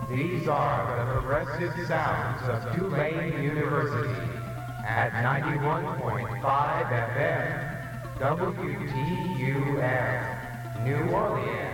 These are the progressive sounds of Tulane University at 91.5 FM, WTUL, New Orleans.